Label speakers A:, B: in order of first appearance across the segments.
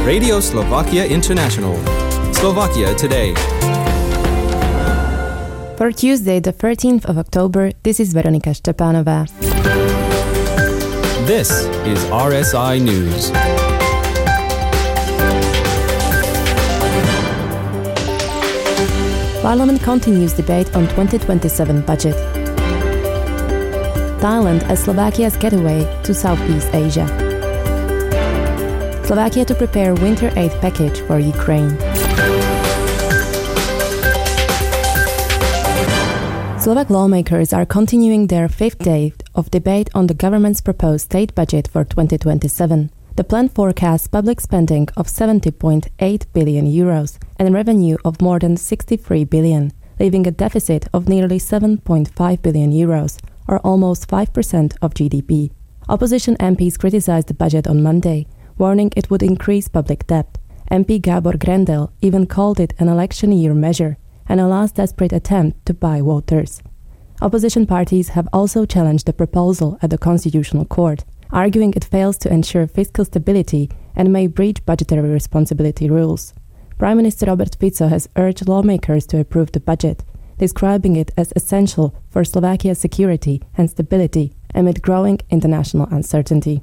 A: Radio Slovakia International. Slovakia Today.
B: For Tuesday, the 13th of October, this is Veronika Štepanová.
A: This is RSI News.
B: Parliament continues debate on 2027 budget. Thailand as Slovakia's getaway to Southeast Asia. Slovakia to prepare winter aid package for Ukraine. Slovak lawmakers are continuing their fifth day of debate on the government's proposed state budget for 2027. The plan forecasts public spending of 70.8 billion euros and revenue of more than 63 billion, leaving a deficit of nearly 7.5 billion euros, or almost 5% of GDP. Opposition MPs criticized the budget on Monday, warning it would increase public debt. MP Gábor Grendel even called it an election year measure and a last desperate attempt to buy voters. Opposition parties have also challenged the proposal at the Constitutional Court, arguing it fails to ensure fiscal stability and may breach budgetary responsibility rules. Prime Minister Robert Fico has urged lawmakers to approve the budget, describing it as essential for Slovakia's security and stability amid growing international uncertainty.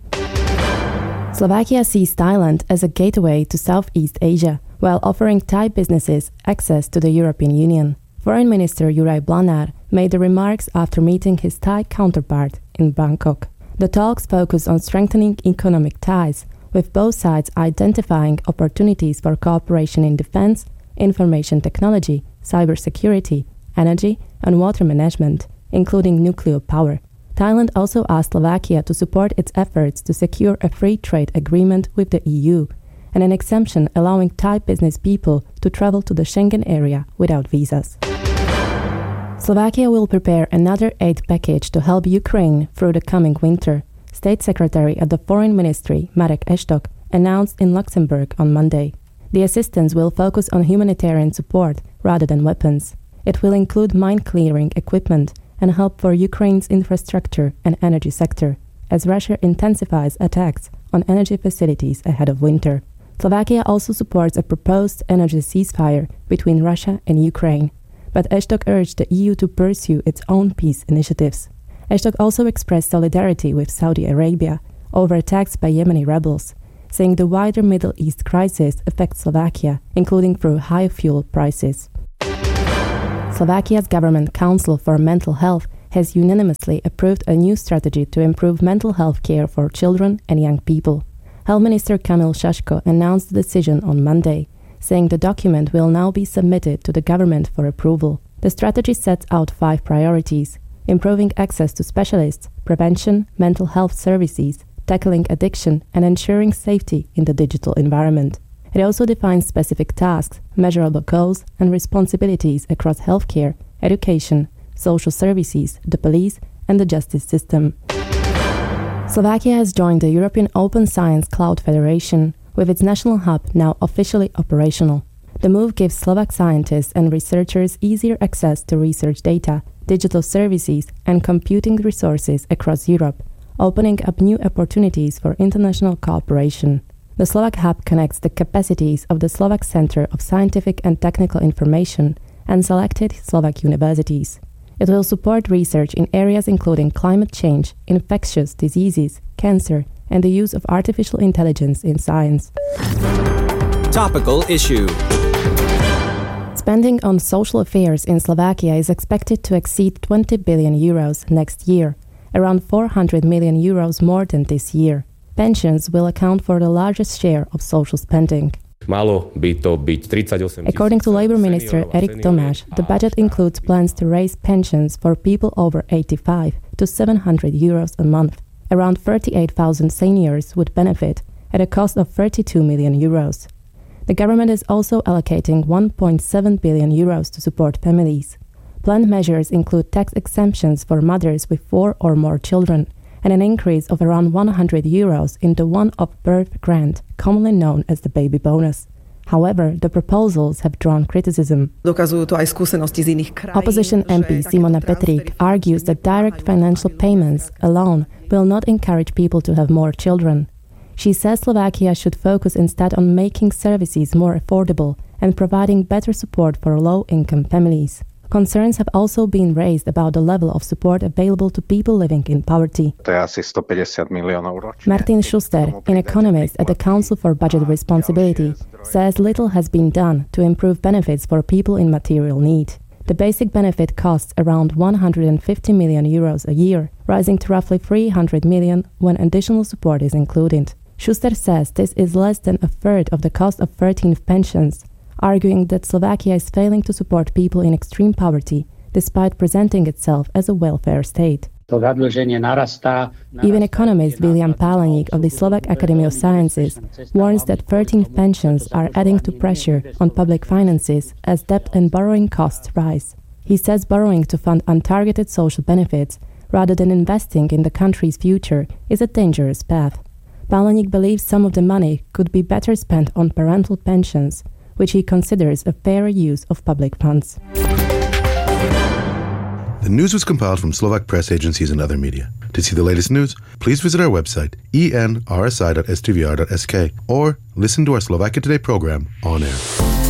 B: Slovakia sees Thailand as a gateway to Southeast Asia, while offering Thai businesses access to the European Union. Foreign Minister Juraj Blanár made the remarks after meeting his Thai counterpart in Bangkok. The talks focus on strengthening economic ties, with both sides identifying opportunities for cooperation in defense, information technology, cybersecurity, energy, and water management, including nuclear power. Thailand also asked Slovakia to support its efforts to secure a free trade agreement with the EU and an exemption allowing Thai business people to travel to the Schengen area without visas. Slovakia will prepare another aid package to help Ukraine through the coming winter, State Secretary at the Foreign Ministry, Marek Eštok, announced in Luxembourg on Monday. The assistance will focus on humanitarian support rather than weapons. It will include mine-clearing equipment and help for Ukraine's infrastructure and energy sector, as Russia intensifies attacks on energy facilities ahead of winter. Slovakia also supports a proposed energy ceasefire between Russia and Ukraine, but Eštok urged the EU to pursue its own peace initiatives. Eštok also expressed solidarity with Saudi Arabia over attacks by Yemeni rebels, saying the wider Middle East crisis affects Slovakia, including through high fuel prices. Slovakia's Government Council for Mental Health has unanimously approved a new strategy to improve mental health care for children and young people. Health Minister Kamil Šaško announced the decision on Monday, saying the document will now be submitted to the government for approval. The strategy sets out 5 priorities: improving access to specialists, prevention, mental health services, tackling addiction, and ensuring safety in the digital environment. It also defines specific tasks, measurable goals, and responsibilities across healthcare, education, social services, the police, and the justice system. Slovakia has joined the European Open Science Cloud Federation, with its national hub now officially operational. The move gives Slovak scientists and researchers easier access to research data, digital services, and computing resources across Europe, opening up new opportunities for international cooperation. The Slovak hub connects the capacities of the Slovak Center of Scientific and Technical Information and selected Slovak universities. It will support research in areas including climate change, infectious diseases, cancer, and the use of artificial intelligence in science.
A: Topical issue.
B: Spending on social affairs in Slovakia is expected to exceed 20 billion euros next year, around 400 million euros more than this year. Pensions will account for the largest share of social spending. According to Labour Minister Erik Tomáš, the budget includes plans to raise pensions for people over 85 to 700 euros a month. Around 38,000 seniors would benefit at a cost of 32 million euros. The government is also allocating 1.7 billion euros to support families. Planned measures include tax exemptions for mothers with 4 or more children and an increase of around 100 euros in the one-off birth grant, commonly known as the baby bonus. However, the proposals have drawn criticism. Opposition MP Simona Petrík argues that direct financial payments alone will not encourage people to have more children. She says Slovakia should focus instead on making services more affordable and providing better support for low-income families. Concerns have also been raised about the level of support available to people living in poverty. Martin Schuster, an economist at the Council for Budget Responsibility, says little has been done to improve benefits for people in material need. The basic benefit costs around 150 million euros a year, rising to roughly 300 million when additional support is included. Schuster says this is less than a third of the cost of 13th pensions, arguing that Slovakia is failing to support people in extreme poverty, despite presenting itself as a welfare state. Even economist William Páleník of the Slovak Academy of Sciences warns that 13th pensions are adding to pressure on public finances as debt and borrowing costs rise. He says borrowing to fund untargeted social benefits, rather than investing in the country's future, is a dangerous path. Páleník believes some of the money could be better spent on parental pensions, which he considers a fairer use of public funds.
C: The news was compiled from Slovak press agencies and other media. To see the latest news, please visit our website enrsi.stvr.sk or listen to our Slovakia Today program on air.